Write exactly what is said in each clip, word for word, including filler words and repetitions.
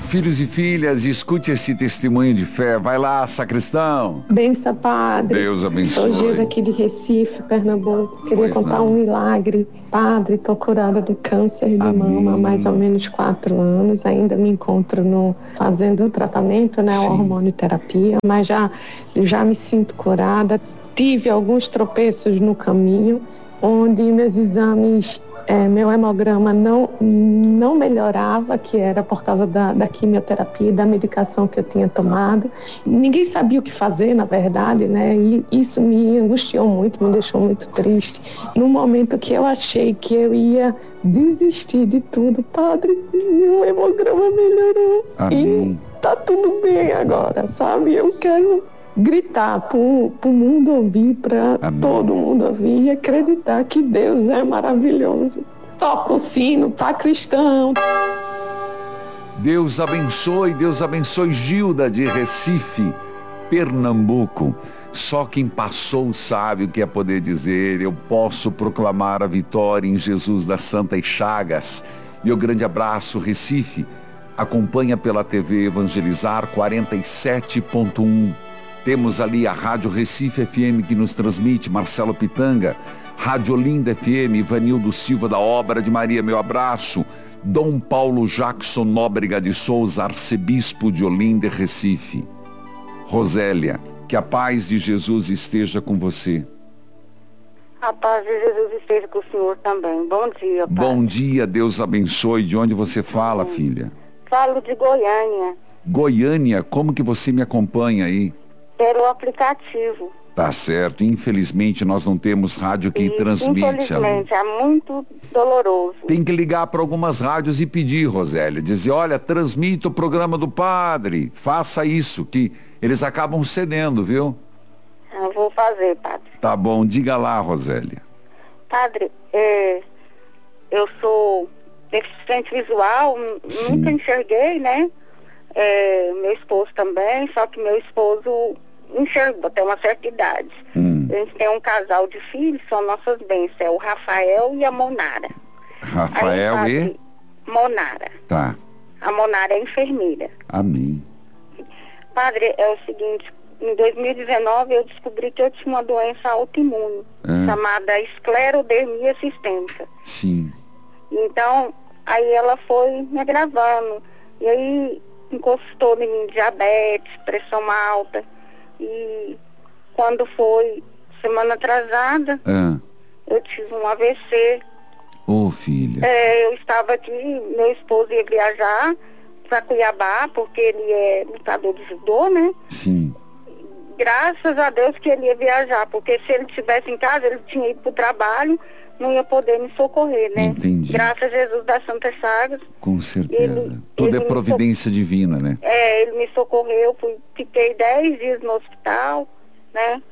Filhos e filhas, escute esse testemunho de fé. Vai lá, sacristão. Benção, padre. Deus abençoe. Sou Gilda aqui de Recife, Pernambuco. Queria Pois contar não. um milagre. Padre, estou curada do câncer de Amém. mama há mais ou menos quatro anos. Ainda me encontro no, fazendo o tratamento, né, a Sim. hormonioterapia, mas já, já me sinto curada. Tive alguns tropeços no caminho, onde meus exames, é, meu hemograma não, não melhorava, que era por causa da, da quimioterapia e da medicação que eu tinha tomado. Ninguém sabia o que fazer, na verdade, né? E isso me angustiou muito, me deixou muito triste. No momento que eu achei que eu ia desistir de tudo, padre, meu hemograma melhorou. Amém. E tá tudo bem agora, sabe? Eu quero gritar para o mundo ouvir, para todo mundo ouvir e acreditar que Deus é maravilhoso. Toca o sino, tá cristão. Deus abençoe, Deus abençoe Gilda de Recife, Pernambuco. Só quem passou sabe o que é poder dizer: eu posso proclamar a vitória em Jesus das Santas Chagas. Meu grande abraço, Recife. Acompanha pela T V Evangelizar quarenta e sete ponto um. Temos ali a Rádio Recife F M que nos transmite, Marcelo Pitanga. Rádio Olinda F M, Ivanildo Silva da Obra de Maria, meu abraço. Dom Paulo Jackson Nóbrega de Souza, arcebispo de Olinda e Recife. Rosélia, que a paz de Jesus esteja com você. A paz de Jesus esteja com o senhor também. Bom dia, pai. Bom dia, Deus abençoe. De onde você fala, hum. filha? Falo de Goiânia. Goiânia, como que você me acompanha aí? Pelo aplicativo. Tá certo. Infelizmente, nós não temos rádio que e, transmite. Infelizmente, ali. É muito doloroso. Tem que ligar para algumas rádios e pedir, Rosélia. Dizer, olha, transmita o programa do padre. Faça isso, que eles acabam cedendo, viu? Eu vou fazer, padre. Tá bom. Diga lá, Rosélia. Padre, é, eu sou deficiente visual. Sim. Nunca enxerguei, né? É, meu esposo também, só que meu esposo enxergou até uma certa idade. Hum. A gente tem um casal de filhos, são nossas bênçãos, é o Rafael e a Monara. Rafael Aí, e? Monara. Tá. A Monara é enfermeira. Amém. Padre, é o seguinte, em dois mil e dezenove eu descobri que eu tinha uma doença autoimune, é. chamada esclerodermia sistêmica. Sim. Então, aí ela foi me agravando, e aí encostou em mim diabetes, pressão alta. E quando foi semana atrasada, ah. eu tive um A V C. Ô, oh, filha. É, eu estava aqui, meu esposo ia viajar para Cuiabá, porque ele é lutador de judô, né? Sim. Graças a Deus que ele ia viajar, porque se ele estivesse em casa, ele tinha ido para o trabalho, não ia poder me socorrer, né? Entendi. Graças a Jesus das Santas Chagas. Com certeza. Ele, Tudo ele é providência so... divina, né? É, ele me socorreu, fui, fiquei dez dias no hospital, né?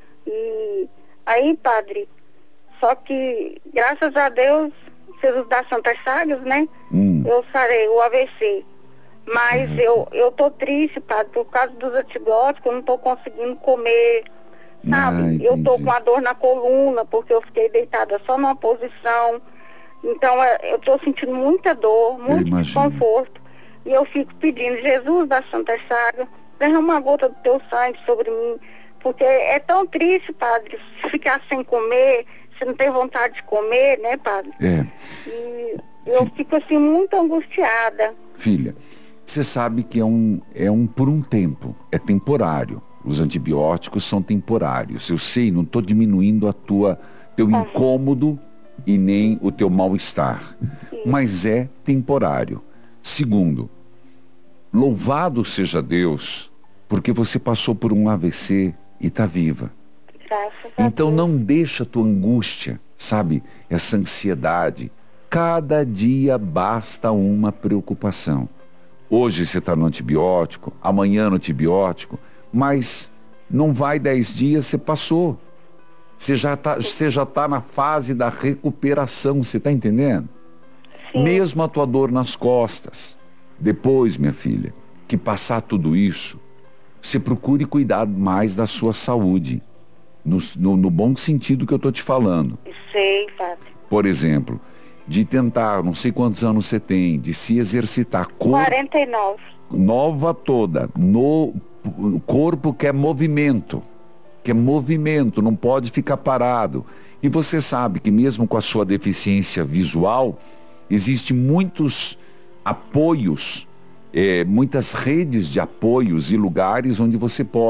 E aí, padre, só que, graças a Deus, Jesus das Santas Chagas, né? Hum. Eu sarei o A V C. Mas certo. eu, eu tô triste, padre, por causa dos antibióticos, eu não tô conseguindo comer. Sabe, ah, eu tô com a dor na coluna, porque eu fiquei deitada só numa posição. Então, eu tô sentindo muita dor, muito desconforto. E eu fico pedindo, Jesus da Santa Chaga, derrama uma gota do teu sangue sobre mim. Porque é tão triste, padre, ficar sem comer, você não tem vontade de comer, né, padre? É. E eu Fi... fico, assim, muito angustiada. Filha, você sabe que é um, é um por um tempo, é temporário. Os antibióticos são temporários. Eu sei, não estou diminuindo a tua, teu uhum. incômodo e nem o teu mal-estar. Mas é temporário. Segundo, louvado seja Deus, porque você passou por um A V C e está viva. Graças a então Deus. Não deixa a tua angústia, sabe? Essa ansiedade. Cada dia basta uma preocupação. Hoje você está no antibiótico, amanhã no antibiótico, mas não vai dez dias, você passou. Você já está você já tá na fase da recuperação, você está entendendo? Sim. Mesmo a tua dor nas costas. Depois, minha filha, que passar tudo isso, você procure cuidar mais da sua saúde. No, no, no bom sentido que eu estou te falando. Sei, padre. Por exemplo, de tentar, não sei quantos anos você tem, de se exercitar. Cor... quarenta e nove. Nova toda. No o corpo quer movimento. Quer movimento, não pode ficar parado. E você sabe que mesmo com a sua deficiência visual, existem muitos apoios, é, muitas redes de apoios e lugares onde você pode